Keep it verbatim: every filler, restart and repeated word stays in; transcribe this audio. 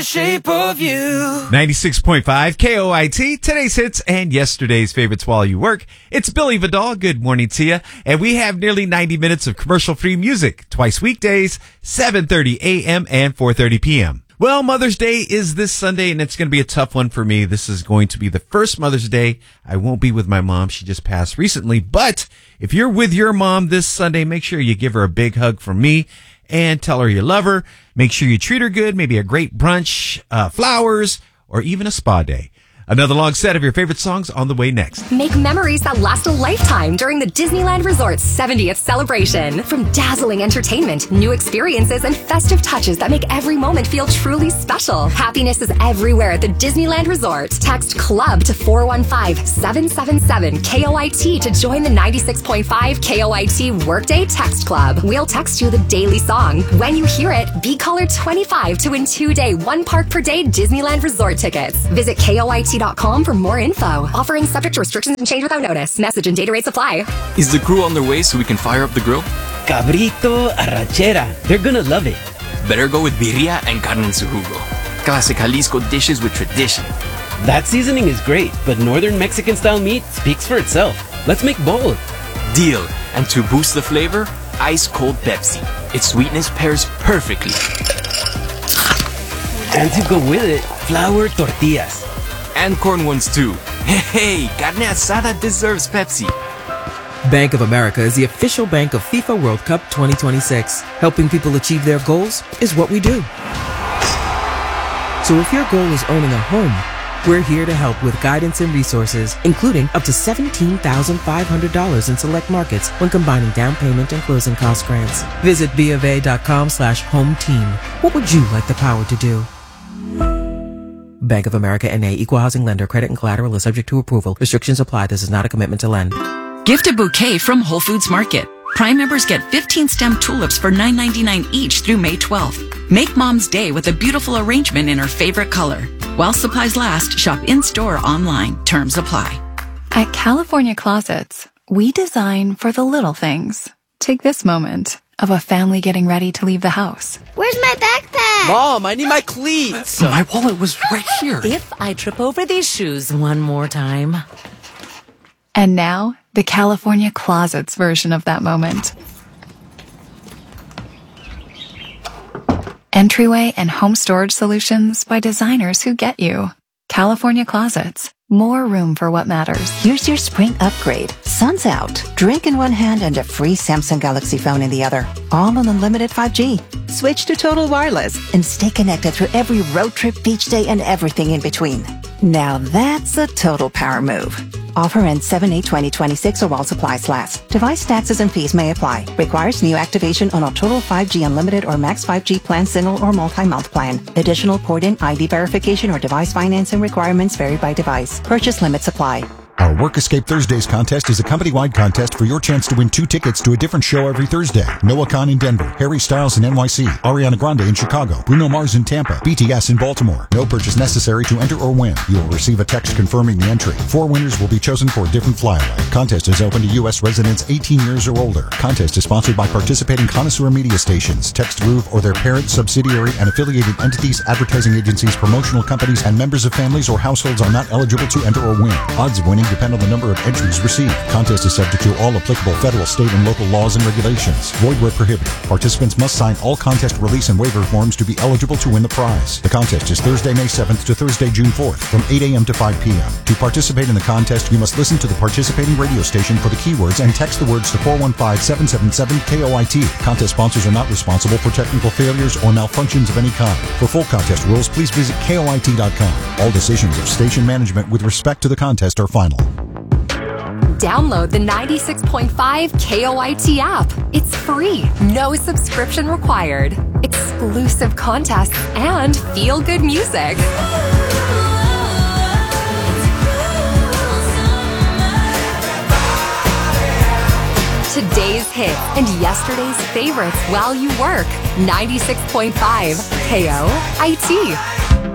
the shape of you. ninety-six point five K O I T, today's hits and yesterday's favorites while you work. It's Billy Vidal. Good morning to you. And we have nearly ninety minutes of commercial-free music, twice weekdays, seven thirty a.m. and four thirty p.m. Well, Mother's Day is this Sunday, and it's going to be a tough one for me. This is going to be the first Mother's Day I won't be with my mom. She just passed recently. But if you're with your mom this Sunday, make sure you give her a big hug from me and tell her you love her. Make sure you treat her good, maybe a great brunch, uh, flowers, or even a spa day. Another long set of your favorite songs on the way next. Make memories that last a lifetime during the Disneyland Resort's seventieth celebration. From dazzling entertainment, new experiences, and festive touches that make every moment feel truly special. Happiness is everywhere at the Disneyland Resort. Text CLUB to four one five, seven seven seven, K O I T to join the ninety-six point five K O I T Workday Text Club. We'll text you the daily song. When you hear it, be caller twenty-five to win two-day, one-park per day Disneyland Resort tickets. Visit K O I T dot com for more info. Offering subject to restrictions and change without notice. Message and data rates apply. Is the crew on their way so we can fire up the grill? Cabrito, arrachera. They're gonna love it. Better go with birria and carne en su jugo. Classic Jalisco dishes with tradition. That seasoning is great, but northern Mexican-style meat speaks for itself. Let's make both. Deal. And to boost the flavor, ice-cold Pepsi. Its sweetness pairs perfectly. And to go with it, flour tortillas. And corn ones too. Hey, carne asada deserves Pepsi. Bank of America is the official bank of FIFA World Cup twenty twenty-six. Helping people achieve their goals is what we do. So if your goal is owning a home, we're here to help with guidance and resources, including up to seventeen thousand five hundred dollars in select markets when combining down payment and closing cost grants. Visit BofA.com slash home team. What would you like the power to do? Bank of America N A, Equal Housing Lender. Credit and collateral is subject to approval. Restrictions apply. This is not a commitment to lend. Gift a bouquet from Whole Foods Market. Prime members get fifteen stem tulips for nine ninety-nine each through May twelfth. Make Mom's Day with a beautiful arrangement in her favorite color. While supplies last, shop in-store or online. Terms apply. At California Closets, we design for the little things. Take this moment of a family getting ready to leave the house. Where's my backpack? Mom, I need my cleats. My wallet was right here. If I trip over these shoes one more time. And now, the California Closets version of that moment. Entryway and home storage solutions by designers who get you. California Closets. More room for what matters. Here's your spring upgrade. Sun's out. Drink in one hand and a free Samsung Galaxy phone in the other. All on unlimited five G. Switch to Total Wireless and stay connected through every road trip, beach day, and everything in between. Now that's a total power move. Offer ends seven eight twenty twenty-six or while supplies last. Device taxes and fees may apply. Requires new activation on a Total five G Unlimited or Max five G plan, single or multi-month plan. Additional port-in I D verification or device financing requirements vary by device. Purchase limits apply. Our Work Escape Thursdays contest is a company-wide contest for your chance to win two tickets to a different show every Thursday. Noah Khan in Denver, Harry Styles in N Y C, Ariana Grande in Chicago, Bruno Mars in Tampa, B T S in Baltimore. No purchase necessary to enter or win. You will receive a text confirming the entry. Four winners will be chosen for a different flyaway. Contest is open to U S residents eighteen years or older. Contest is sponsored by participating connoisseur media stations, Text Groove or their parent, subsidiary, and affiliated entities, advertising agencies, promotional companies, and members of families or households are not eligible to enter or win. Odds of winning depend on the number of entries received. Contest is subject to all applicable federal, state, and local laws and regulations. Void where prohibited. Participants must sign all contest release and waiver forms to be eligible to win the prize. The contest is Thursday, May seventh to Thursday, June fourth from eight a.m. to five p.m. To participate in the contest, you must listen to the participating radio station for the keywords and text the words to four one five, seven seven seven, K O I T. Contest sponsors are not responsible for technical failures or malfunctions of any kind. For full contest rules, please visit K O I T dot com. All decisions of station management with respect to the contest are final. Download the ninety-six point five K O I T app. It's free, no subscription required. Exclusive contests and feel-good music. Today's hits and yesterday's favorites while you work. ninety-six point five K O I T.